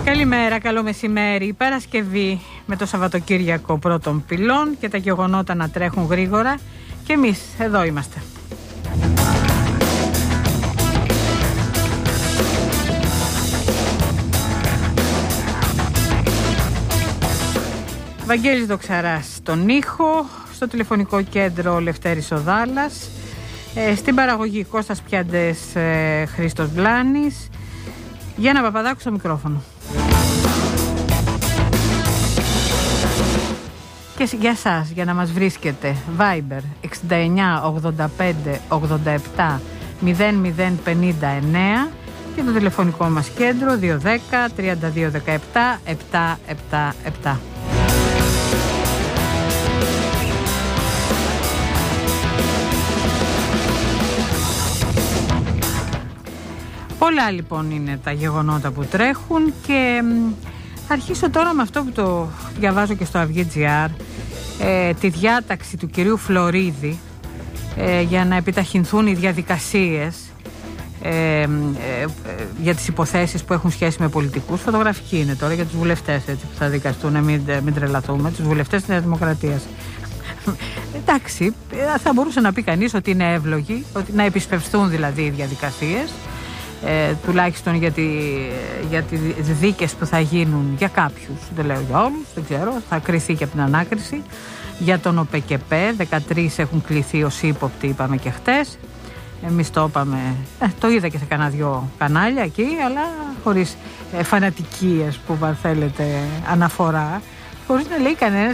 Καλημέρα, καλό μεσημέρι. Παρασκευή με το Σαββατοκύριακο πρώτων πυλών και τα γεγονότα να τρέχουν γρήγορα και εμείς εδώ είμαστε. Βαγγέλης Δοξαράς στον ήχο, στο τηλεφωνικό κέντρο Λευτέρης Οδάλας, στην παραγωγή Κώστας Πιάντες, Χρήστος Μπλάνης, Γιάννα Παπαδάκου στο μικρόφωνο. Και για σας, για να μας βρίσκετε, Viber 69 85 87 0059 και το τηλεφωνικό μας κέντρο 210 32 17 777. Πολλά λοιπόν είναι τα γεγονότα που τρέχουν και θα αρχίσω τώρα με αυτό που το διαβάζω και στο Αυγή.gr, τη διάταξη του κυρίου Φλωρίδη για να επιταχυνθούν οι διαδικασίες για τις υποθέσεις που έχουν σχέση με πολιτικούς. Φωτογραφική είναι τώρα για τους βουλευτές, έτσι, που θα δικαστούν, μην τρελαθούμε, τους βουλευτές της Νέας Δημοκρατίας. Εντάξει, θα μπορούσε να πει κανείς ότι είναι εύλογοι, ότι να επισπευστούν δηλαδή οι διαδικασίες, τουλάχιστον για τις δίκες που θα γίνουν για κάποιους, δεν λέω για όλους, δεν ξέρω, θα κριθεί και από την ανάκριση. Για τον ΟΠΕΚΕΠΕ 13 έχουν κληθεί ως ύποπτοι, είπαμε και χτες. Εμείς το είπαμε, το είδα και σε κανένα δυο κανάλια εκεί, αλλά χωρίς φανατική, ας πούμε, αν θέλετε, αναφορά, χωρίς να λέει κανένας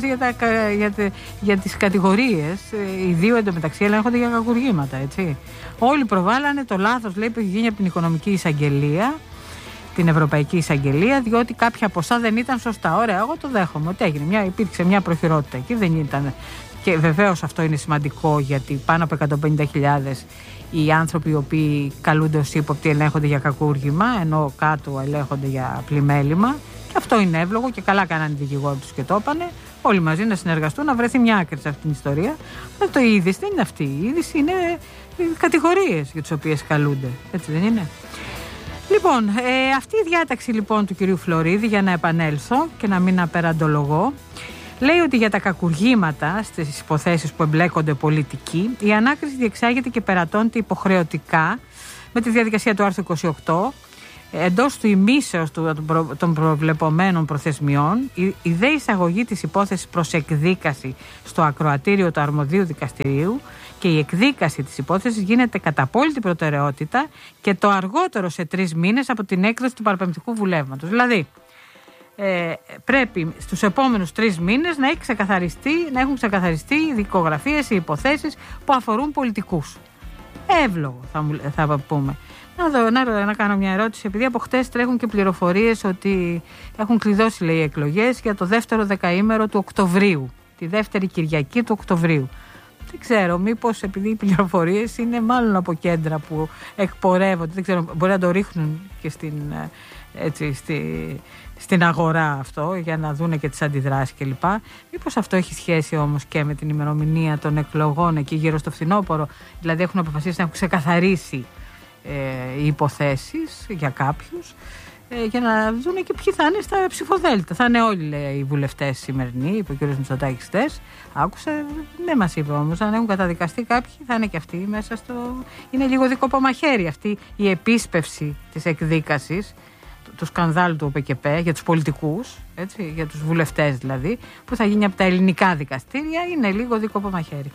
για τις κατηγορίες. Οι δύο εντωμεταξύ ελέγχονται για κακουργήματα, έτσι. Όλοι προβάλλανε το λάθος, λέει, που έχει γίνει από την Οικονομική Εισαγγελία, την Ευρωπαϊκή Εισαγγελία, διότι κάποια ποσά δεν ήταν σωστά. Ωραία, εγώ το δέχομαι ότι έγινε. Υπήρξε μια προχειρότητα εκεί, δεν ήταν. Και βεβαίως αυτό είναι σημαντικό, γιατί πάνω από 150.000 οι άνθρωποι οι οποίοι καλούνται ως ύποπτοι ελέγχονται για κακούργημα, ενώ κάτω ελέγχονται για πλημέλημα. Και αυτό είναι εύλογο και καλά κάνανε οι δικηγόροι τους και το είπανε. Όλοι μαζί να συνεργαστούν, να βρεθεί μια άκρη σε αυτήν την ιστορία. Το είδηση δεν είναι αυτή. Η είδηση είναι οι κατηγορίες για τις οποίες καλούνται. Έτσι δεν είναι? Λοιπόν, αυτή η διάταξη λοιπόν του κυρίου Φλωρίδη, για να επανέλθω και να μην απεραντολογώ, λέει ότι για τα κακουργήματα στις υποθέσεις που εμπλέκονται πολιτικοί, η ανάκριση διεξάγεται και περατώνεται υποχρεωτικά με τη διαδικασία του άρθρου 28, εντός του ημίσεως των προβλεπωμένων προθεσμιών. Η δε εισαγωγή της υπόθεσης προς εκδίκαση στο ακροατήριο του αρμοδίου δικαστηρίου και η εκδίκαση της υπόθεσης γίνεται κατά απόλυτη προτεραιότητα και το αργότερο σε 3 μήνες από την έκδοση του παραπεμπτικού βουλεύματος. Δηλαδή, πρέπει στους επόμενους 3 μήνες να έχουν ξεκαθαριστεί οι δικογραφίες, οι υποθέσεις που αφορούν πολιτικούς. Εύλογο θα πούμε. Να κάνω μια ερώτηση, επειδή από χτες τρέχουν και πληροφορίες ότι έχουν κλειδώσει, λέει, οι εκλογές για το δεύτερο δεκαήμερο του Οκτωβρίου, τη δεύτερη Κυριακή του Οκτωβρίου. Δεν ξέρω, μήπως επειδή οι πληροφορίες είναι μάλλον από κέντρα που εκπορεύονται, δεν ξέρω, μπορεί να το ρίχνουν και στην αγορά αυτό για να δούνε και τις αντιδράσεις κλπ. Μήπως αυτό έχει σχέση όμως και με την ημερομηνία των εκλογών εκεί γύρω στο φθινόπωρο, δηλαδή έχουν αποφασίσει να έχουν ξεκαθαρίσει οι υποθέσεις για κάποιους, για να δούνε και ποιοι θα είναι στα ψηφοδέλτα. Θα είναι όλοι, λέει, οι βουλευτές σημερινοί, είπε ο κ. Μητσοτάκης χτες. Άκουσα, δεν μας είπε όμως, αν έχουν καταδικαστεί κάποιοι θα είναι και αυτοί μέσα στο... Είναι λίγο δίκοπο μαχαίρι αυτή η επίσπευση της εκδίκασης του σκανδάλου του ΟΠΕΚΕΠΕ για τους πολιτικούς, έτσι, για τους βουλευτές δηλαδή, που θα γίνει από τα ελληνικά δικαστήρια. Είναι λίγο δίκοπο μαχαίρι.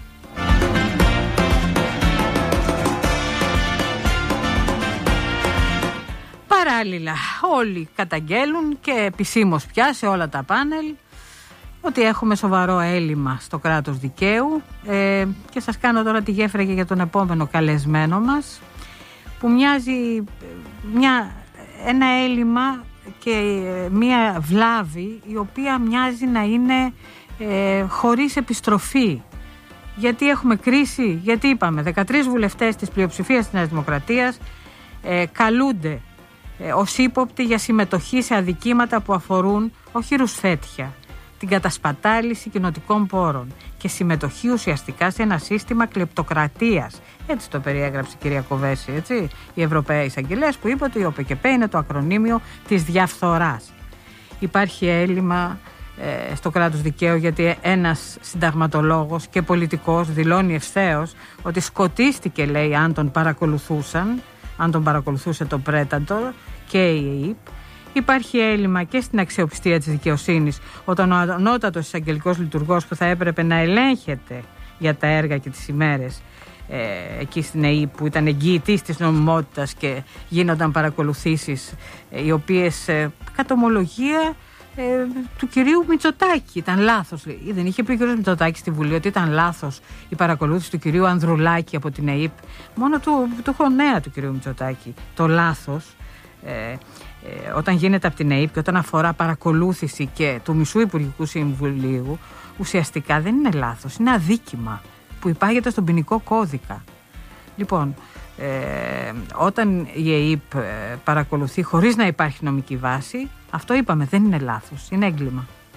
Παράλληλα, όλοι καταγγέλουν και επισήμως πια σε όλα τα πάνελ ότι έχουμε σοβαρό έλλειμμα στο κράτος δικαίου, και σας κάνω τώρα τη γέφυρα και για τον επόμενο καλεσμένο μας, που μοιάζει ένα έλλειμμα και μια βλάβη η οποία μοιάζει να είναι χωρίς επιστροφή. Γιατί έχουμε κρίση, γιατί είπαμε 13 βουλευτές της πλειοψηφίας της Νέας Δημοκρατίας καλούνται ως ύποπτοι για συμμετοχή σε αδικήματα που αφορούν όχι ρουσφέτια, την κατασπατάληση κοινοτικών πόρων και συμμετοχή ουσιαστικά σε ένα σύστημα κλεπτοκρατίας. Έτσι το περιέγραψε η κυρία Κοβέση, έτσι, η Ευρωπαία Εισαγγελέας, που είπε ότι ο ΟΠΕΚΕΠΕ είναι το ακρονίμιο της διαφθοράς. υπάρχει έλλειμμα στο κράτος δικαίου, γιατί ένας συνταγματολόγος και πολιτικός δηλώνει ευθέως ότι σκοτίστηκε, λέει, αν τον παρακολουθούσε το Predator και η ΕΕΠ. Υπάρχει έλλειμμα και στην αξιοπιστία της δικαιοσύνης, όταν ο ανώτατος εισαγγελικός λειτουργός που θα έπρεπε να ελέγχεται για τα έργα και τις ημέρες εκεί στην ΕΕΠ, που ήταν εγγυητής της νομιμότητας και γίνονταν παρακολουθήσεις οι οποίες κατ' ομολογία του κυρίου Μητσοτάκη ήταν λάθος. Δεν είχε πει ο κύριος Μητσοτάκης στη Βουλή ότι ήταν λάθος η παρακολούθηση του κυρίου Ανδρουλάκη από την ΕΕΠ? Μόνο του έχω νέα του κυρίου Μητσοτάκη. Το λάθος όταν γίνεται από την ΕΕΠ και όταν αφορά παρακολούθηση και του μισού Υπουργικού Συμβουλίου, ουσιαστικά δεν είναι λάθος, είναι αδίκημα που υπάγεται στον ποινικό κώδικα. Λοιπόν, όταν η ΕΕΠ παρακολουθεί χωρίς να υπάρχει νομική βάση, αυτό είπαμε, δεν είναι λάθος, είναι έγκλημα.